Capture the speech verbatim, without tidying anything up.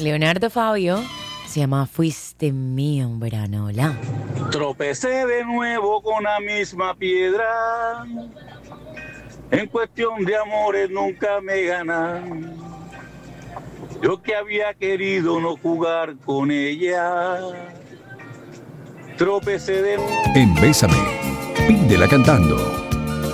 Leonardo Fabio se llama Fuiste mío un verano. Hola. Tropecé de nuevo con la misma piedra. En cuestión de amores nunca me ganan. Yo que había querido no jugar con ella. Tropecé de nuevo. En Bésame, pídela cantando.